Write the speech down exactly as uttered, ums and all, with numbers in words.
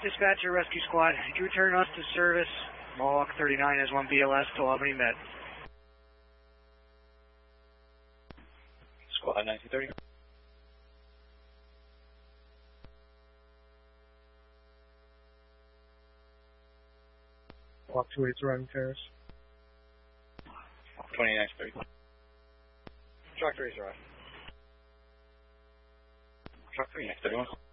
Dispatcher, Rescue Squad, could you return us to service? Mohawk thirty-nine has one B L S to Albany Med. Squad nineteen thirty. Walk two eight surrounding terrace. twenty-nine thirty. Truck three is arrived. Truck three next thirty-one.